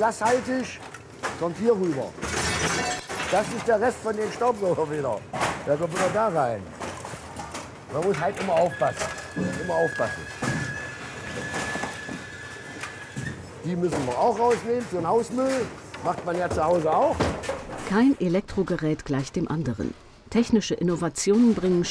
glashaltig, kommt hier rüber. Das ist der Rest von den Staubsauger wieder. Der kommt wieder da rein. Man muss halt immer aufpassen. Immer aufpassen. Die müssen wir auch rausnehmen für den Hausmüll. Macht man ja zu Hause auch. Kein Elektrogerät gleich dem anderen. Technische Innovationen bringen